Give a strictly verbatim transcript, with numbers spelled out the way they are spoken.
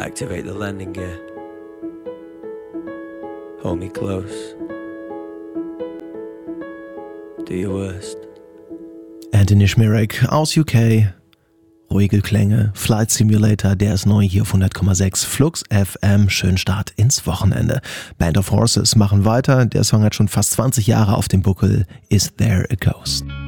Activate the landing gear. Hold me close. Do your worst. Anthony Schmirek aus U K. Ruhige Klänge, Flight Simulator, der ist neu hier auf hundert Komma sechs Flux F M. Schönen Start ins Wochenende. Band of Horses machen weiter. Der Song hat schon fast zwanzig Jahre auf dem Buckel. Is There a Ghost?